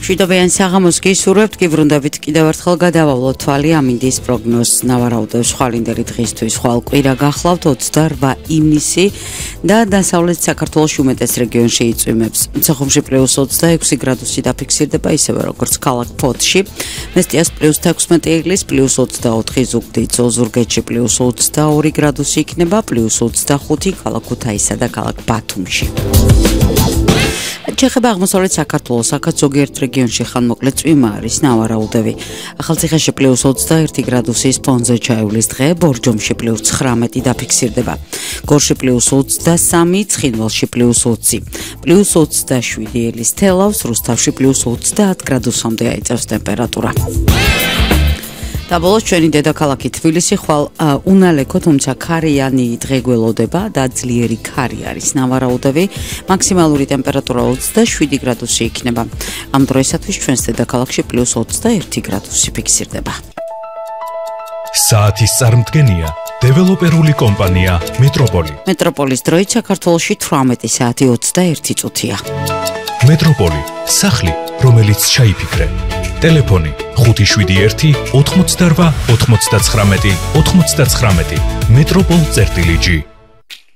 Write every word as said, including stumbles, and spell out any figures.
მშვიდობიან საღამოს გისურვებთ, გიბრუნდებით კიდევ ერთხელ გადავავლოთ თვალი ამინდის პროგნოზს ნავარაუდევს ხვალინდელი დღისთვის ხვალ კვირა გახლავთ ოცდაორმა ივნისი და დასავლეთ საქართველოს უმეტეს რეგიონში იწვიმებს. Მცხეთში პლუს ოცდაექვსი გრადუსი დაფიქსირდება ისევე როგორც ქალაქ ფოთში, მესტიას პლუს თექვსმეტი იგლის პლუს ოცდაოთხი ზუგდიდ ზურგეთში პლუს ოცდაორი გრადუსი იქნება პლუს ოცდახუთი ქალაქ ქუთაისსა და ქალაქ ბათუმში. ჩეხება აღმოსავლეთ საქართველოს აქაც ზოგიერთ რეგიონში ხანმოკლე წვიმა არის ნავარაუდევი. ახალციხეში პლუს ოცდაერთი გრადუსის ფონზე ჩაივლის დღე, ბორჯომში პლუს ცხრამეტი დაფიქსირდება. გორში პლუს ოცდასამი, ცხინვალში პლუს ოცი, პლუს ოცდაშვიდი ელის თელავს, რუსთავში პლუს ოცდაათ გრადუსამდე აიწევს ტემპერატურა. და ბოლოს ჩვენი დედაქალაქი თბილისი ხვალ უნალეკო, თუმცა ქარიანი დღე გველოდება და ძლიერი ქარი არის ნავარაუდევი. მაქსიმალური ტემპერატურა ოცდაშვიდი გრადუსი იქნება. ამ დროისათვის ჩვენს დედაქალაქში პლუს ოცდაერთი გრადუსი ფიქსირდება. საათის წარმდგენია დეველოპერული კომპანია მეტროპოლი. მეტროპოლის დროით საქართველოში თვრამეტი საათი ოცდაერთი წუთია. მეტროპოლი, სახლი, რომელიც ჩაიფიქრე. ტელეფონი ხუთი შვიდი ერთი ოთხმოცდაორვა ოთხმოცდაცხრამეტი ოთხმოცდაცხრამეტი მეტროპოლ წერტილი ჯი